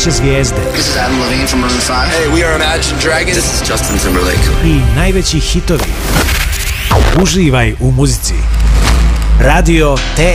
najveće zvijezde. This is Adam Levine from Maroon 5. Hey, we are Imagine Dragons. This is Justin Timberlake. I najveći hitovi. Uživaj u muzici. Radio